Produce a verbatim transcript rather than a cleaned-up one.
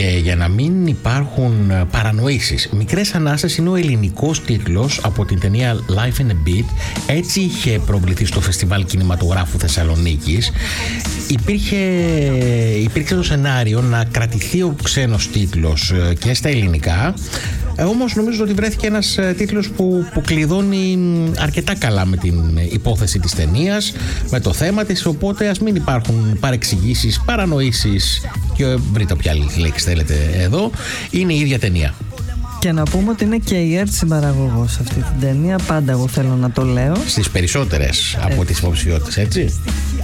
Και για να μην υπάρχουν παρανοήσεις, Μικρές Ανάσες είναι ο ελληνικός τίτλος από την ταινία Life in a Beat. Έτσι είχε προβληθεί στο Φεστιβάλ Κινηματογράφου Θεσσαλονίκης. Υπήρχε, υπήρξε το σενάριο να κρατηθεί ο ξένος τίτλος και στα ελληνικά. Ε, όμως νομίζω ότι βρέθηκε ένας τίτλος που, που κλειδώνει αρκετά καλά με την υπόθεση της ταινίας, με το θέμα της, οπότε ας μην υπάρχουν παρεξηγήσεις, παρανοήσεις και βρείτε όποια άλλη λέξη θέλετε εδώ, είναι η ίδια ταινία. Και να πούμε ότι είναι και η ΕΡΤ συμπαραγωγός σε αυτή την ταινία, πάντα εγώ θέλω να το λέω. Στις περισσότερες από τις υποψηφιότητες, έτσι.